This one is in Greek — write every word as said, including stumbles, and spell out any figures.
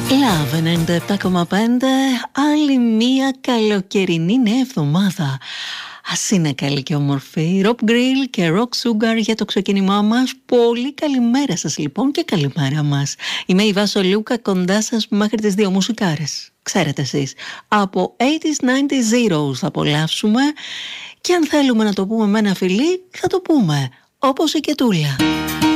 Love ενενήντα επτά κόμμα πέντε, άλλη μία καλοκαιρινή νέα εβδομάδα. Ας είναι καλή και όμορφη. Rob Grill και Rock Sugar για το ξεκίνημά μας. Πολύ καλημέρα σας λοιπόν και καλημέρα μας. Είμαι η Βάσο Λούκα, κοντά σας μέχρι τις δύο μουσικάρες. Ξέρετε εσείς, από ογδόντα, ενενήντα θα απολαύσουμε και αν θέλουμε να το πούμε με ένα φιλί, θα το πούμε, όπως η Κετούλα.